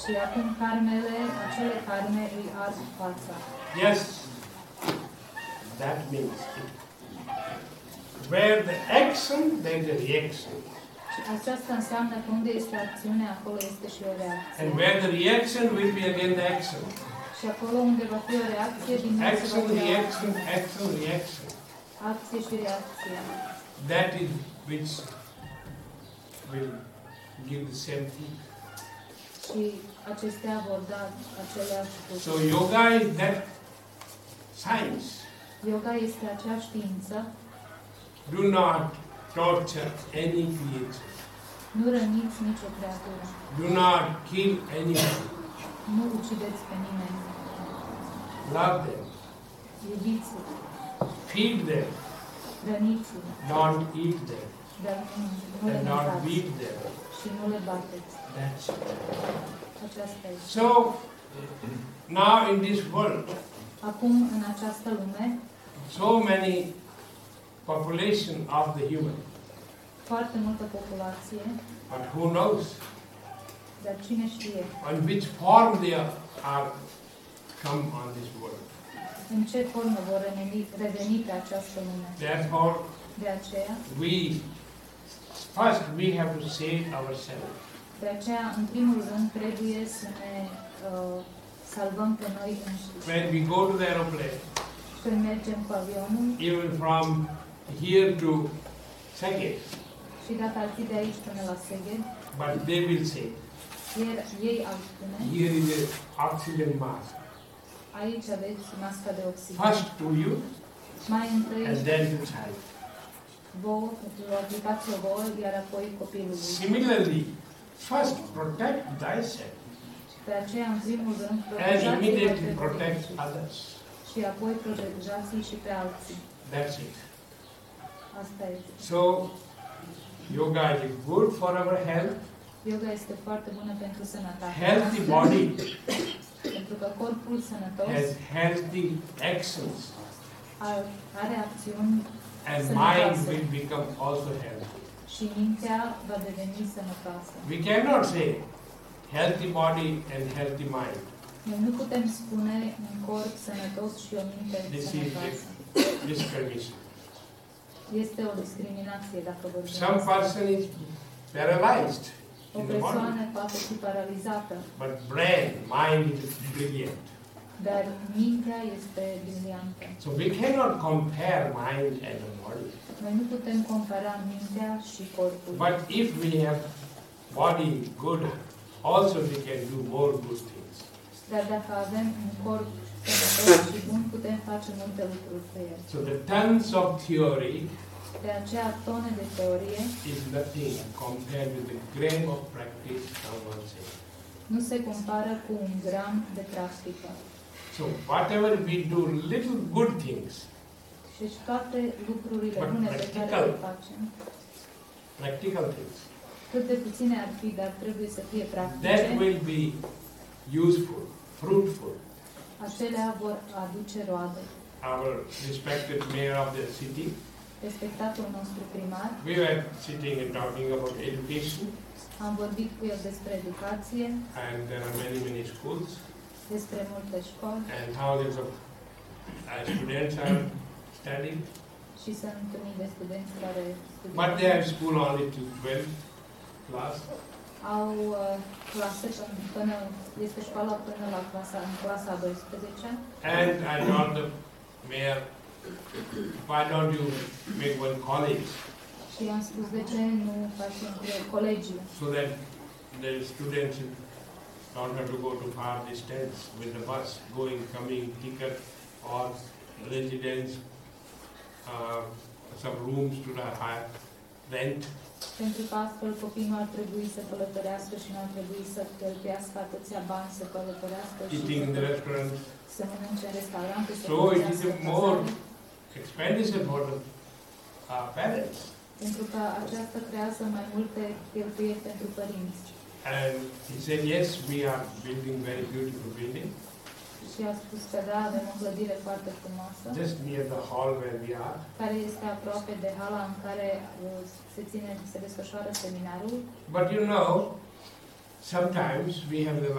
Și acum carnele, acele carne îi ard fața. Yes, that means where the action, there's a reaction. Și aceasta înseamnă că unde este acțiunea, acolo este și o reacție. And where the reaction will be again the action. Și acolo unde va fi o reacție, din nou se va Action, fi o reaction, action, reaction. acție și reacție. That is which will give the same thing. Și acestea vor da aceleași lucruri. So yoga is that science. Yoga este acea știință. Do not torture any creature. Nu răniți nicio creatură. Do not kill anyone. Nu ucideți pe nimeni. Love them. Iubiți-l. Feed them. Răniți-l. Don't eat them. Dar nu le And not mâncați. beat them. Și nu le bateți. That's it. Aceasta este. So now in this world, Acum, în această lume, so many population of the human. foarte multă populație, But who knows dar cine știe on which form they are come on this world. în ce formă vor reveni pe această lume. Therefore, De aceea, first we have to save ourselves. de aceea, în primul rând, trebuie să ne salvăm pe noi înșiși. When we go to the aeroplane, Când mergem cu avionul, even from here to Szeged, și dat ar fi de aici până la Szeged, but they will say, ei ar spune, here is an oxygen mask. aici aveți masca de oxigen. First to you Mai întâi and then to child. vouă, o aplicație vouă, iar apoi copilului. Similarly, first protect thyself De aceea, în primul rând, and protejați-vă immediately pe protect voi others. și apoi protejați-i și pe alții. That's it. Asta este. So, yoga is good for our health, Yoga este foarte bună pentru sănătate. healthy body Pentru că corpul sănătos has healthy actions, are acțiuni and mind sănătoase will become also healthy. și mintea va deveni sănătoasă. We cannot say healthy body and healthy mind. Noi nu putem spune un corp sănătos și o minte This is sănătoasă. a discrimination. Este o discriminație dacă vorbim. Some person is paralyzed O in the body, persoană poate fi paralizată, but brain, mind is brilliant. dar mintea este briliantă. So we cannot compare mind and the body. Noi nu putem compara mintea și corpul. But if we have body good, also we can do more good things. Dar dacă avem un corp sănătos și bun, putem face multe lucruri pe el. So the tons of theory De aceea, tone de teorie is nothing compared with the gram of practice, someone says. nu se compară cu un gram de practică. So whatever we do, little good things, Și toate lucrurile But bune pe care practical. le facem, practical things, cât de puține ar fi, dar trebuie să fie that practice, will be useful, fruitful. acelea vor aduce roade. Our respected mayor of the city, Respectatul nostru primar, we were sitting and talking about education, am vorbit cu el despre educație, and there are many, many schools, despre multe școli and how there's students are studying, și s-a întâlnit de studenți care but they have studiază. school only till 12 class. Au clase până, este școala până la clasa a 12. And I told the mayor, why don't you make one college Și am spus, de ce nu facem colegii? so that the students don't have to go to far distance with the bus, going, coming, ticket, or residence, some rooms to the higher rent. Pentru că astfel copiii nu ar trebui să călătorească și nu ar trebui să cheltuiască atâția bani să călătorească și Eating in the restaurant. să mănânce în restaurante, să So it is plătească a more cazare. expenditure for the parents. Pentru că aceasta creează mai multe cheltuieli pentru părinți. And he said, yes, we are building very beautiful building, Și a spus că da, avem o clădire foarte frumoasă, just near the hall where we are. care este aproape de hala în care se desfășoară seminarul. But you know, sometimes we have the